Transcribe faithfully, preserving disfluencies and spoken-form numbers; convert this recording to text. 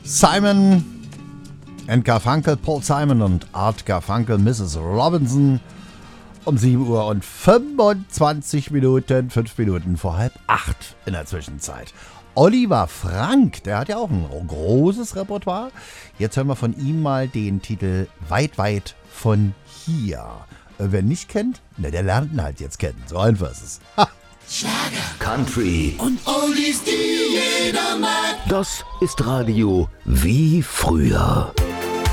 Simon and Garfunkel, Paul Simon und Art Garfunkel, Missus Robinson. Um sieben Uhr und fünfundzwanzig Minuten, fünf Minuten vor halb acht in der Zwischenzeit. Oliver Frank, der hat ja auch ein großes Repertoire. Jetzt hören wir von ihm mal den Titel Weit, weit von hier. Wer nicht kennt, ne, der lernt ihn halt jetzt kennen. So einfach ist es. Ha. Schlager, Country und Oldies, die jeder mag. Das ist Radio wie früher.